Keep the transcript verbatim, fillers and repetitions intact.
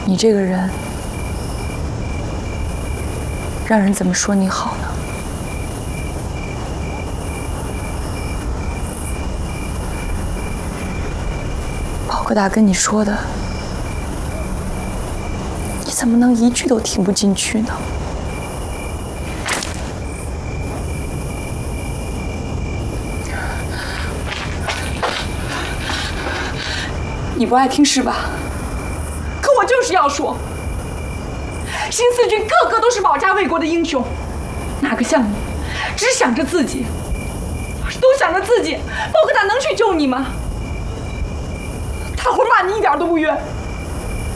你这个人，让人怎么说你好呢？宝哥大跟你说的，你怎么能一句都听不进去呢？你不爱听是吧？可我就是要说，新四军个个都是保家卫国的英雄，哪个像你，只想着自己？要是都想着自己，宝哥大能去救你吗？大伙骂你一点都不冤。